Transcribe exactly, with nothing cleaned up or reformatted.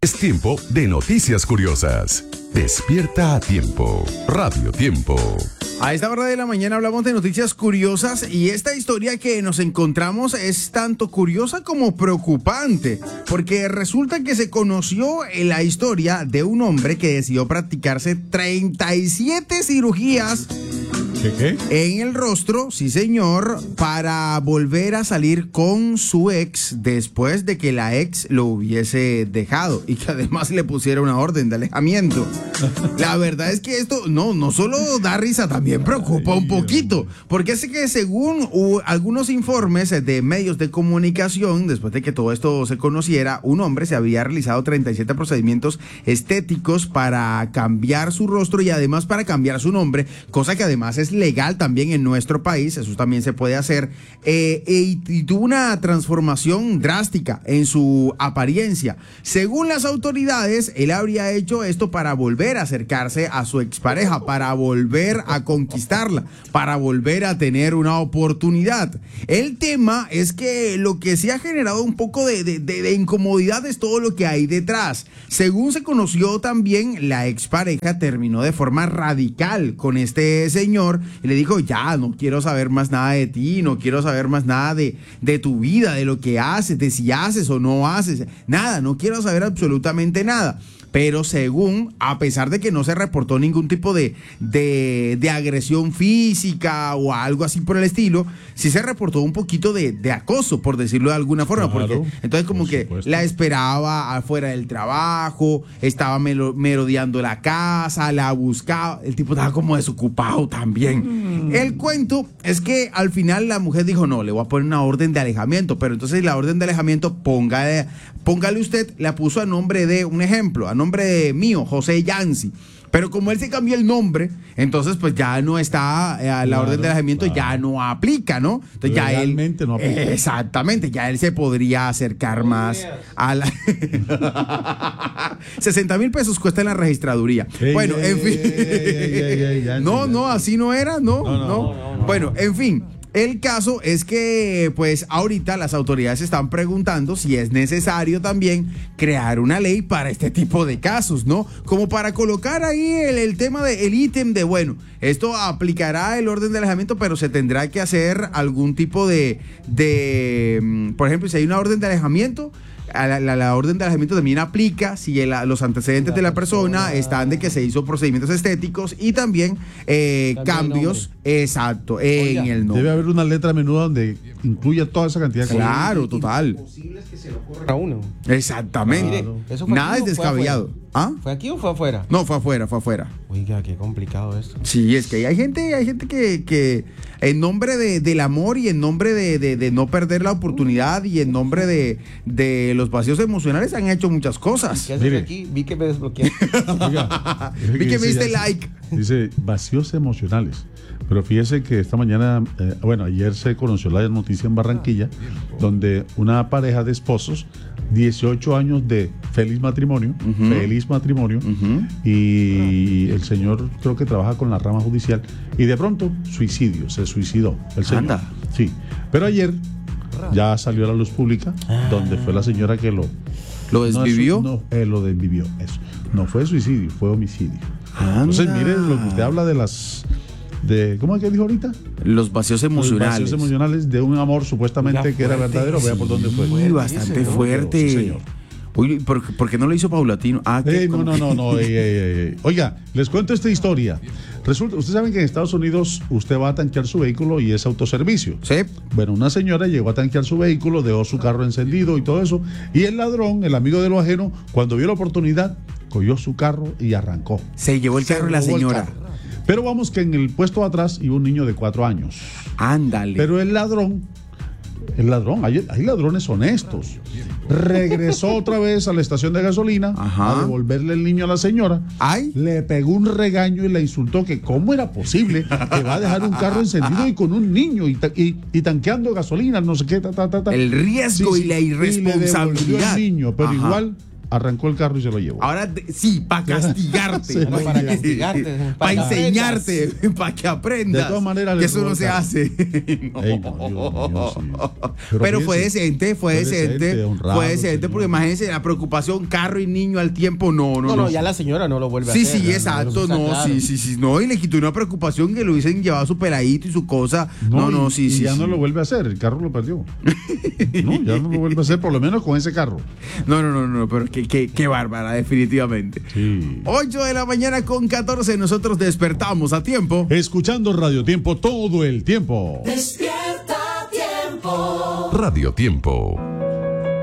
Es tiempo de noticias curiosas. Despierta a tiempo. Radio Tiempo. A esta hora de la mañana hablamos de noticias curiosas y esta historia que nos encontramos es tanto curiosa como preocupante, porque resulta que se conoció en la historia de un hombre que decidió practicarse treinta y siete cirugías ¿Qué, qué? en el rostro, sí señor, para volver a salir con su ex después de que la ex lo hubiese dejado y que además le pusiera una orden de alejamiento. La verdad es que esto no, no solo da risa, también preocupa un poquito, porque es que según uh, algunos informes de medios de comunicación, después de que todo esto se conociera, un hombre se había realizado treinta y siete procedimientos estéticos para cambiar su rostro y además para cambiar su nombre, cosa que además es legal también en nuestro país, eso también se puede hacer, eh, y, y tuvo una transformación drástica en su apariencia. Según las autoridades, él habría hecho esto para volver a acercarse a su expareja, para volver a conquistarla, para volver a tener una oportunidad. El tema es que lo que sí ha generado un poco de, de, de, de incomodidad es todo lo que hay detrás. Según se conoció también, la expareja terminó de forma radical con este señor y le dijo: ya, no quiero saber más nada de ti, no quiero saber más nada de, de tu vida, de lo que haces, de si haces o no haces, nada, no quiero saber absolutamente nada. Pero según, a pesar de que no se reportó ningún tipo de, de, de agresión física o algo así por el estilo, sí se reportó un poquito de, de acoso, por decirlo de alguna forma. Claro, porque entonces como que supuesto. La esperaba afuera del trabajo, estaba melo, merodeando la casa, la buscaba, el tipo estaba como desocupado también. Mm. El cuento es que al final la mujer dijo: no, le voy a poner una orden de alejamiento, pero entonces la orden de alejamiento, póngale, póngale usted, la puso a nombre de, un ejemplo, a nombre de mío, José Yancy. Pero como él se cambió el nombre, entonces pues ya no está, eh, la claro, orden de alejamiento claro. ya no aplica, ¿no? Entonces ya él, no aplica. Eh, exactamente, ya él se podría acercar oh, más yeah. a la... sesenta mil pesos cuesta en la registraduría. Hey, bueno, hey, en fin. Hey, hey, hey, hey, no, no, así no era, no, no. no, no, no, no. Bueno, en fin. El caso es que, pues, ahorita las autoridades están preguntando si es necesario también crear una ley para este tipo de casos, ¿no? Como para colocar ahí el, el tema del ítem de, bueno, esto aplicará el orden de alejamiento, pero se tendrá que hacer algún tipo de, de, por ejemplo, si hay una orden de alejamiento, La, la, la orden de alejamiento también aplica si el, los antecedentes la de la persona, persona están de que se hizo procedimientos estéticos y también eh, cambios, exacto, en Oiga, el nombre. Debe haber una letra menuda donde incluya toda esa cantidad de cosas. Claro, total. Imposible es que se le ocurra a uno. Exactamente. Claro. Eso fue Nada es descabellado. ¿Ah? ¿Fue aquí o fue afuera? No, fue afuera, fue afuera. Oiga, qué complicado esto. Sí, es que hay gente, hay gente que, que en nombre de, del amor y en nombre de, de, de no perder la oportunidad y en nombre de, de los vacíos emocionales han hecho muchas cosas. ¿Qué haces Mire. aquí? Vi que me desbloqueé. Oiga, Vi que me diste like. Dice, vacíos emocionales. Pero fíjese que esta mañana, eh, bueno, ayer se conoció la noticia en Barranquilla, donde una pareja de esposos, dieciocho años de feliz matrimonio, uh-huh. feliz matrimonio, uh-huh. y el señor creo que trabaja con la rama judicial, y de pronto suicidio, se suicidó el señor. Anda. Sí, pero ayer ya salió a la luz pública, ah. donde fue la señora que lo... ¿Lo desvivió? No, no eh, lo desvivió, eso. No fue suicidio, fue homicidio. Anda. Entonces, mire lo que usted habla de las... De, ¿cómo es que dijo ahorita? Los vacíos emocionales. Los vacíos emocionales de un amor supuestamente que era verdadero. Vea por dónde fue. Uy, bastante sí, fuerte. Sí, señor. Uy, ¿por, ¿por qué no lo hizo paulatino? Ah, Ey, no, no, no, no. ey, ey, ey. Oiga, les cuento esta historia. Resulta, ustedes saben que en Estados Unidos usted va a tanquear su vehículo y es autoservicio. Sí. Bueno, una señora llegó a tanquear su vehículo, dejó su carro encendido y todo eso. Y el ladrón, el amigo de lo ajeno, cuando vio la oportunidad, cogió su carro y arrancó. Se llevó el carro de la señora. Pero vamos que en el puesto de atrás iba un niño de cuatro años. Ándale. Pero el ladrón, el ladrón, hay, hay ladrones honestos. Regresó otra vez a la estación de gasolina Ajá. a devolverle el niño a la señora. Ay. Le pegó un regaño y le insultó que cómo era posible que va a dejar un carro encendido y con un niño y, y, y tanqueando gasolina, no sé qué, ta, ta, ta, ta. El riesgo sí, y la irresponsabilidad. Y le devolvió el niño, pero Ajá. igual arrancó el carro y se lo llevó. Ahora, de- sí, para castigarte. Sí, no, para castigarte, Para para que enseñarte, para que aprendas. De todas maneras, que le eso robó no el se carro. hace. Ey, no, Dios mío, sí. Pero, fue fíjese, decente, fue fue decente. decente, honrado, Fue decente, señor. porque imagínense la preocupación, carro y niño al tiempo, no, no, No, no. no, ya la señora no lo vuelve Sí, a hacer. sí, ya, exacto, eso está no, claro. sí, sí, sí, no, y le quitó una preocupación que lo hubiesen llevado su peladito y su cosa. No, no, y- sí, y sí. ya sí. no lo vuelve a hacer, el carro lo perdió. No, ya no lo vuelve a hacer, por lo menos con ese carro. No, no, no, no, pero qué, qué, qué bárbara, definitivamente. Sí. ocho de la mañana con catorce, nosotros despertamos a tiempo. Escuchando Radio Tiempo todo el tiempo. Radio Tiempo.